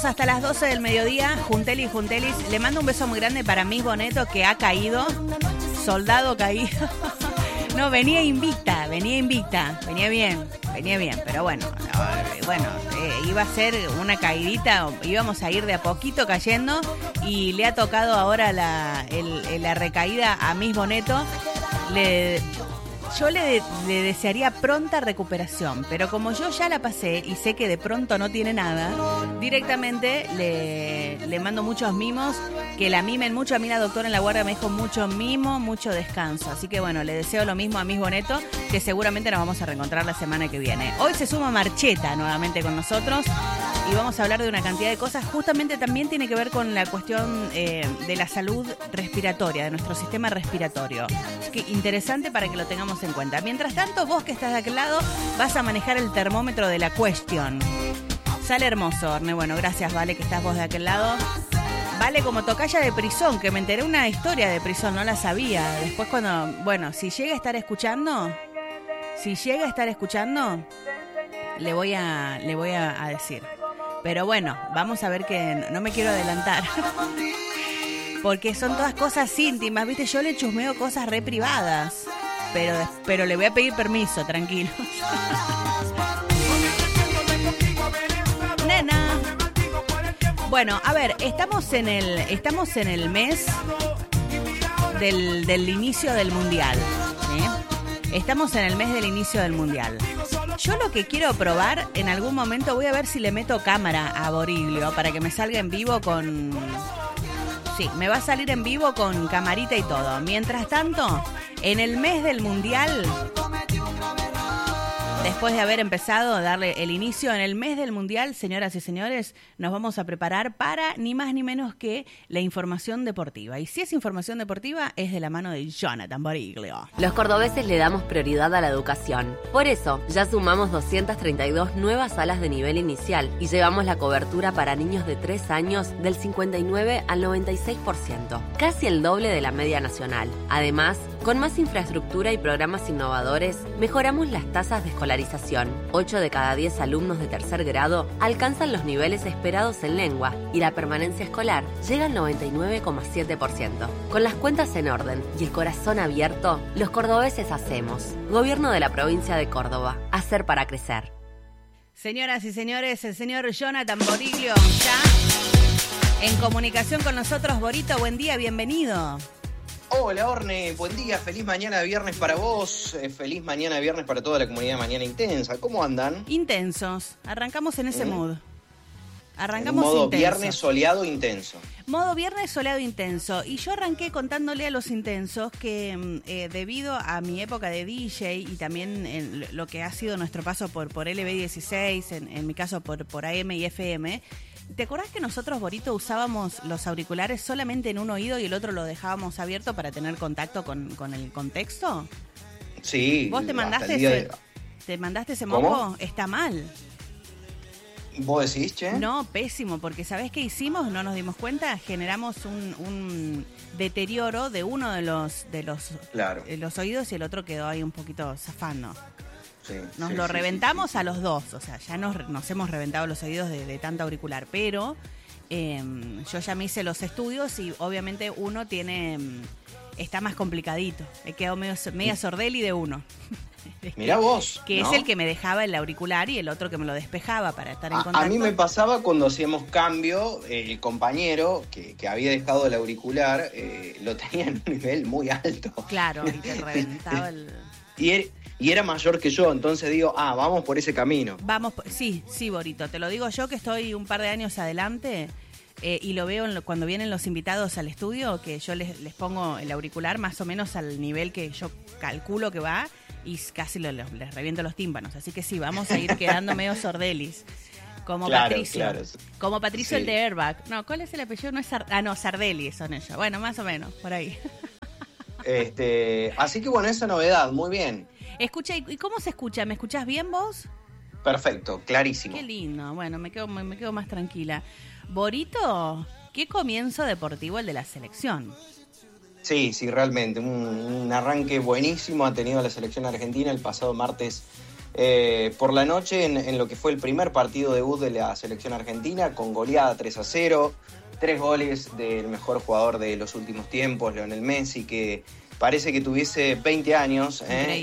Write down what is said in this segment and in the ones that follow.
hasta las 12 del mediodía. Juntelis. Le mando un beso muy grande para Miss Boneto, que ha caído. Soldado caído. No, venía invicta. Venía bien. Pero bueno, iba a ser una caidita. Íbamos a ir de a poquito cayendo. Y le ha tocado ahora la recaída a Miss Boneto. Yo le desearía pronta recuperación, pero como yo ya la pasé y sé que de pronto no tiene nada, directamente le mando muchos mimos, que la mimen mucho. A mí la doctora en la guardia me dijo mucho mimo, mucho descanso. Así que bueno, le deseo lo mismo a Miss Boneto, que seguramente nos vamos a reencontrar la semana que viene. Hoy se suma Marcheta nuevamente con nosotros y vamos a hablar de una cantidad de cosas. Justamente también tiene que ver con la cuestión de la salud respiratoria, de nuestro sistema respiratorio. Así que interesante para que lo tengamos en cuenta. Mientras tanto, vos que estás de aquel lado vas a manejar el termómetro de la cuestión. Sale hermoso, Orne. Bueno, gracias, Vale, que estás vos de aquel lado. Vale, como tocaya de Prisón, que me enteré una historia de Prisón, no la sabía. Después cuando, bueno, si llega a estar escuchando, le voy a decir. Pero bueno, vamos a ver, que no me quiero adelantar. Porque son todas cosas íntimas, ¿viste? Yo le chusmeo cosas re privadas. Pero le voy a pedir permiso, tranquilo. Nena. Bueno, a ver, estamos en el mes del inicio del mundial. Estamos en el mes del inicio del mundial. Yo lo que quiero probar, en algún momento voy a ver si le meto cámara a Boriglio para que me salga en vivo con... Sí, me va a salir en vivo con camarita y todo. Mientras tanto, en el mes del mundial, después de haber empezado a darle el inicio, en el mes del mundial, señoras y señores, nos vamos a preparar para ni más ni menos que la información deportiva. Y si es información deportiva, es de la mano de Jonathan Boriglio. Los cordobeses le damos prioridad a la educación. Por eso, ya sumamos 232 nuevas salas de nivel inicial y llevamos la cobertura para niños de 3 años del 59 al 96%, casi el doble de la media nacional. Además, con más infraestructura y programas innovadores, mejoramos las tasas de escolarización. 8 de cada 10 alumnos de tercer grado alcanzan los niveles esperados en lengua y la permanencia escolar llega al 99,7%. Con las cuentas en orden y el corazón abierto, los cordobeses hacemos. Gobierno de la provincia de Córdoba. Hacer para crecer. Señoras y señores, el señor Jonathan Boriglio ya en comunicación con nosotros. Borito, buen día, bienvenido. Hola, Orne, buen día, feliz mañana de viernes para vos, feliz mañana de viernes para toda la comunidad de Mañana Intensa. ¿Cómo andan? Intensos, arrancamos en ese mood. Arrancamos en modo intenso. Viernes soleado intenso. Modo viernes soleado intenso. Y yo arranqué contándole a los intensos que debido a mi época de DJ y también en lo que ha sido nuestro paso por LB16, en mi caso por AM y FM... ¿Te acordás que nosotros, Borito, usábamos los auriculares solamente en un oído y el otro lo dejábamos abierto para tener contacto con el contexto? Sí. ¿Vos te mandaste ese mongo? ¿Cómo? Está mal. ¿Vos decís, che? No, pésimo, porque ¿sabés qué hicimos? No nos dimos cuenta, generamos un deterioro de uno de los oídos y el otro quedó ahí un poquito zafando. Sí, nos lo reventamos a los dos, o sea, ya nos hemos reventado los oídos de tanta auricular, pero yo ya me hice los estudios y obviamente uno está más complicadito. He quedado media sordeli de uno. Mirá vos. Que ¿no? es el que me dejaba el auricular y el otro que me lo despejaba para estar en contacto. A mí me pasaba cuando hacíamos cambio, el compañero que había dejado el auricular lo tenía en un nivel muy alto. Claro, y te reventaba el... Y era mayor que yo, entonces digo, vamos por ese camino. Sí, Borito, te lo digo yo que estoy un par de años adelante y lo veo cuando vienen los invitados al estudio, que yo les pongo el auricular más o menos al nivel que yo calculo que va y casi les reviento los tímpanos. Así que sí, vamos a ir quedando medio sordelis. Como Patricio. Claro. Como Patricio, sí. El de Airbag. No, ¿cuál es el apellido? No es Sardelli son ellos. Bueno, más o menos, por ahí. Así que bueno, esa novedad, muy bien. Escucha, ¿y cómo se escucha? ¿Me escuchás bien vos? Perfecto, clarísimo. Qué lindo, bueno, me quedo más tranquila. Borito, qué comienzo deportivo el de la selección. Sí, realmente, un arranque buenísimo ha tenido la selección argentina. El pasado martes por la noche en lo que fue el primer partido debut de la selección argentina, con goleada 3-0, 3 goles del mejor jugador de los últimos tiempos, Lionel Messi, que parece que tuviese 20 años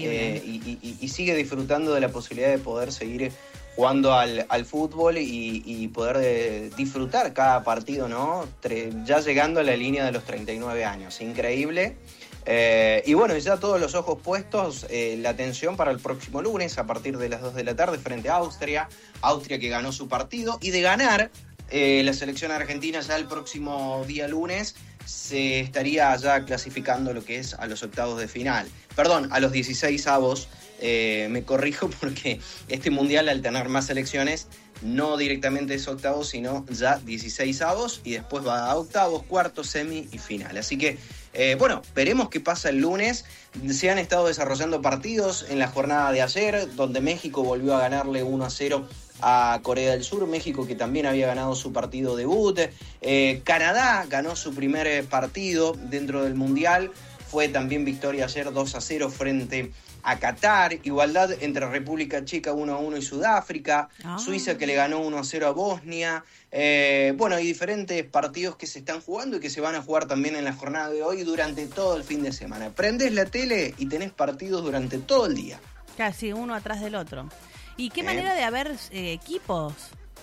y sigue disfrutando de la posibilidad de poder seguir jugando al fútbol y poder disfrutar cada partido, ¿no? Ya llegando a la línea de los 39 años. Increíble. Y bueno, ya todos los ojos puestos, la atención para el próximo lunes a partir de las 2 de la tarde frente a Austria. Austria que ganó su partido, y de ganar la selección argentina ya el próximo día lunes se estaría ya clasificando lo que es a los octavos de final. Perdón, a los 16avos. Me corrijo porque este mundial, al tener más selecciones, no directamente es octavos, sino ya 16avos, y después va a octavos, cuartos, semi y final. Así que, bueno, veremos qué pasa el lunes. Se han estado desarrollando partidos en la jornada de ayer, donde México volvió a ganarle 1-0 a Corea del Sur. México, que también había ganado su partido debut. Canadá ganó su primer partido dentro del mundial. Fue también victoria ayer 2-0 frente a Qatar. Igualdad entre República Checa 1-1 y Sudáfrica. Suiza, que le ganó 1-0 a Bosnia. Bueno, y diferentes partidos que se están jugando y que se van a jugar también en la jornada de hoy durante todo el fin de semana. Prendés la tele y tenés partidos durante todo el día. Casi uno atrás del otro. ¿Y qué manera de haber equipos?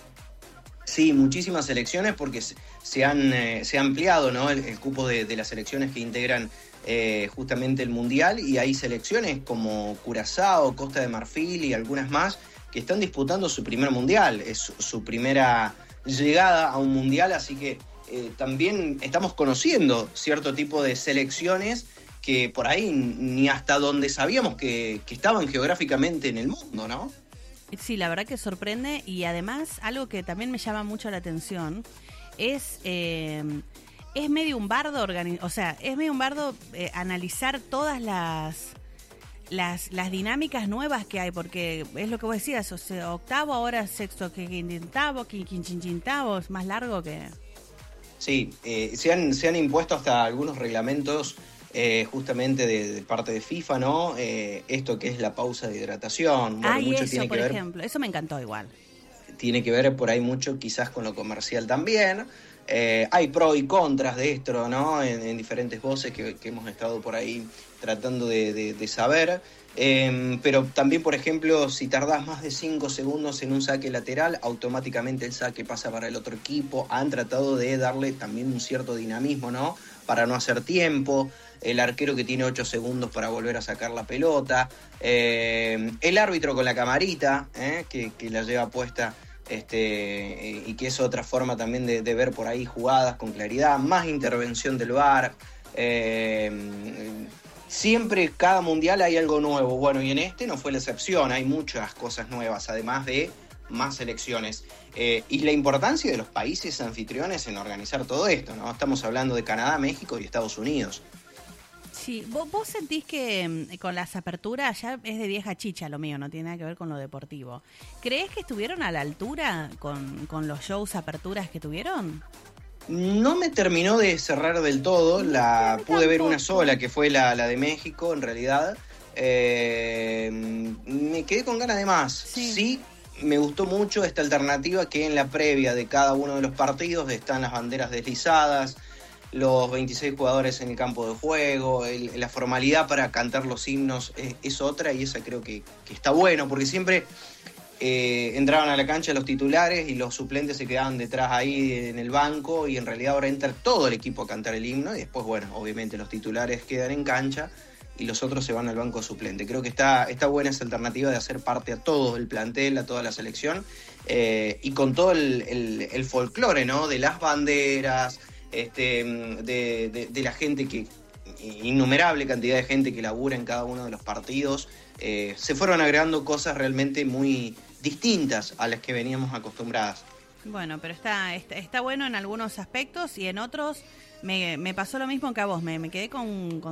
Sí, muchísimas selecciones, porque se ha ampliado, ¿no? el cupo de las selecciones que integran justamente el Mundial, y hay selecciones como Curazao, Costa de Marfil y algunas más que están disputando su primer Mundial. Es su primera llegada a un Mundial, así que también estamos conociendo cierto tipo de selecciones que por ahí ni hasta donde sabíamos que estaban geográficamente en el mundo, ¿no? Sí, la verdad que sorprende, y además algo que también me llama mucho la atención es medio un bardo analizar todas las dinámicas nuevas que hay, porque es lo que vos decías, o sea, octavo, ahora sexto, quinquintavo, quinquintavo, más largo que... Sí, se han impuesto hasta algunos reglamentos justamente de parte de FIFA, ¿no? Esto que es la pausa de hidratación. Bueno, mucho eso, tiene por que ver, ejemplo, eso me encantó igual. Tiene que ver por ahí mucho quizás con lo comercial también. Hay pros y contras de esto, ¿no? En diferentes voces que hemos estado por ahí tratando de saber. Pero también, por ejemplo, si tardás más de 5 segundos en un saque lateral, automáticamente el saque pasa para el otro equipo. Han tratado de darle también un cierto dinamismo, ¿no? Para no hacer tiempo. El arquero que tiene 8 segundos para volver a sacar la pelota. El árbitro con la camarita, que la lleva puesta. Y que es otra forma también de ver por ahí jugadas con claridad, más intervención del VAR. Siempre, cada mundial hay algo nuevo. Bueno, y en este no fue la excepción, hay muchas cosas nuevas, además de más selecciones. Y la importancia de los países anfitriones en organizar todo esto, ¿no? Estamos hablando de Canadá, México y Estados Unidos. Sí, ¿vos sentís que con las aperturas ya es de vieja chicha lo mío, no tiene nada que ver con lo deportivo? ¿Creés que estuvieron a la altura con los shows aperturas que tuvieron? No me terminó de cerrar del todo, pude ver una sola, que fue la de México, en realidad. Me quedé con ganas de más. Sí, me gustó mucho esta alternativa, que en la previa de cada uno de los partidos están las banderas deslizadas, los 26 jugadores en el campo de juego, la formalidad para cantar los himnos es otra, y esa creo que está bueno, porque siempre entraban a la cancha los titulares y los suplentes se quedaban detrás ahí en el banco, y en realidad ahora entra todo el equipo a cantar el himno, y después, bueno, obviamente los titulares quedan en cancha y los otros se van al banco suplente. Creo que está buena esa alternativa de hacer parte a todo el plantel, a toda la selección, y con todo el folclore, ¿no? De las banderas, de la gente innumerable cantidad de gente que labura en cada uno de los partidos. Se fueron agregando cosas realmente muy distintas a las que veníamos acostumbradas. Bueno, pero está bueno en algunos aspectos, y en otros me pasó lo mismo que a vos, me quedé con